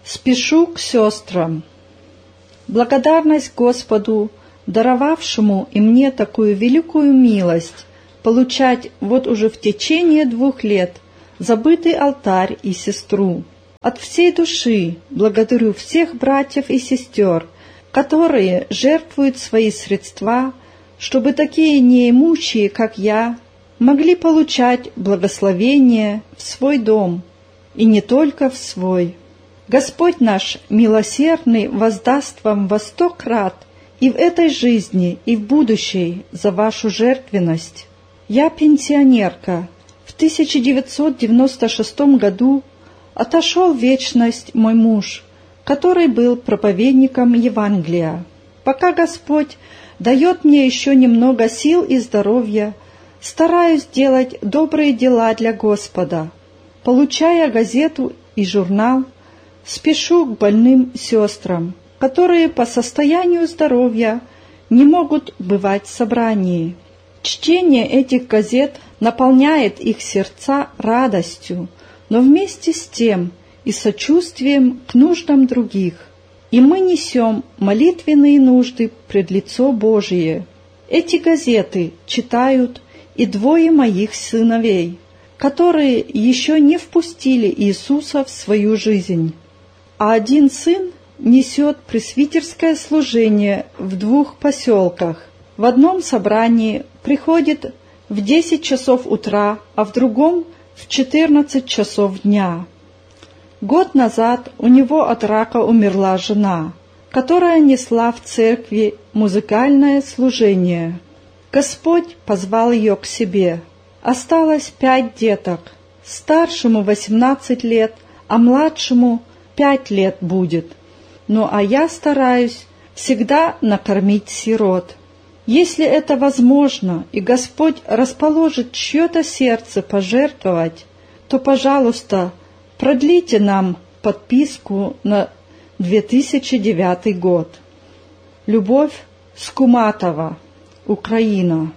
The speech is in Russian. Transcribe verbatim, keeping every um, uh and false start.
Спешу к сестрам. Благодарность Господу, даровавшему и мне такую великую милость, получать вот уже в течение двух лет забытый алтарь и сестру. От всей души благодарю всех братьев и сестер, которые жертвуют свои средства, чтобы такие неимущие, как я, могли получать благословение в свой дом, и не только в свой. Господь наш милосердный воздаст вам во сто крат и в этой жизни, и в будущей за вашу жертвенность. Я пенсионерка. В тысяча девятьсот девяносто шестом году отошел в вечность мой муж, который был проповедником Евангелия. Пока Господь дает мне еще немного сил и здоровья, стараюсь делать добрые дела для Господа. Получая газету и журнал, спешу к больным сестрам, которые по состоянию здоровья не могут бывать в собрании. Чтение этих газет наполняет их сердца радостью, но вместе с тем и сочувствием к нуждам других. И мы несем молитвенные нужды пред лицо Божие. Эти газеты читают и двое моих сыновей, которые еще не впустили Иисуса в свою жизнь. А один сын несет пресвитерское служение в двух поселках. В одном собрании приходит в десять часов утра, а в другом в четырнадцать часов дня. Год назад у него от рака умерла жена, которая несла в церкви музыкальное служение. Господь позвал ее к себе. Осталось пять деток, старшему восемнадцать лет, а младшему пять лет будет. Ну а я стараюсь всегда накормить сирот. Если это возможно, и Господь расположит чье-то сердце пожертвовать, то, пожалуйста, продлите нам подписку на две тысячи девятый год. Любовь Скуматова, Украина.